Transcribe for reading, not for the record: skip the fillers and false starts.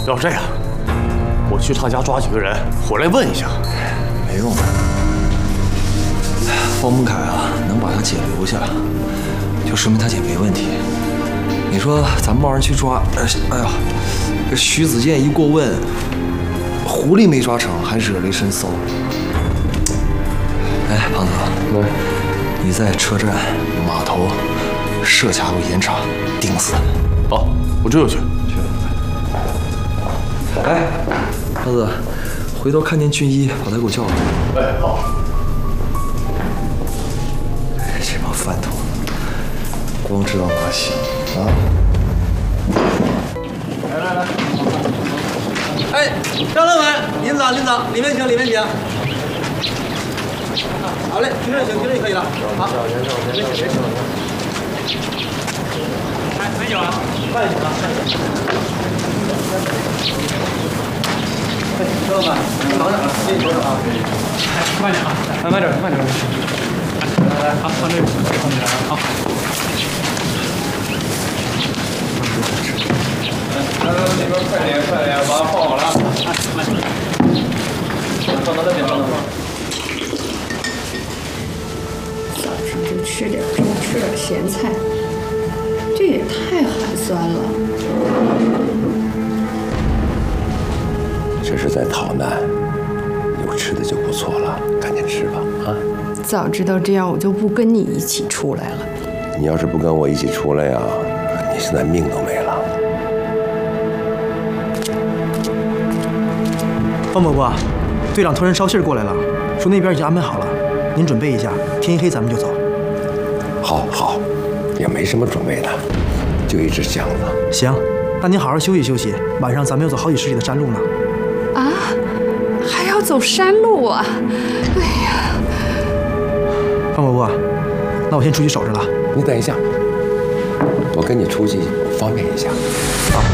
要这样，我去他家抓几个人，回来问一下。 没用的。方孟凯啊，能把他姐留下，就说明他姐没问题。你说咱们贸然去抓，哎呀，这徐子健一过问，狐狸没抓成，还惹了一身骚。哎，胖子，你在车站、码头设卡路严查，盯死。 好，我这就去。 哎，胖子，回头看见俊一，把他给我叫来。 哎，好。 这帮饭桶，光知道拿香啊！ 来，哎，张老板，领导，里面请，里面请。好嘞，听着行，听着就可以了。好，别请。哎，美酒啊，慢点啊，哎，张老板，等着啊，给你瞅瞅啊。慢点啊，慢点。来，好，放这里，放这里，好。来，那边快点，把它放好了。慢点。放到那边，放到那边。 早上就吃点粥，吃点咸菜，这也太寒酸了。 这是在逃难，有吃的就不错了，赶紧吃吧啊！ 早知道这样，我就不跟你一起出来了。 你要是不跟我一起出来呀，你现在命都没了。 方伯伯，队长突然捎信过来了，说那边已经安排好了，您准备一下，天一黑咱们就走。 好，也没什么准备的，就一只箱子。 行，那您好好休息休息，晚上咱们要走好几十里的山路呢。 啊，还要走山路啊！哎呀， 方伯伯，那我先出去守着了。 你等一下，我跟你出去方便一下。 啊。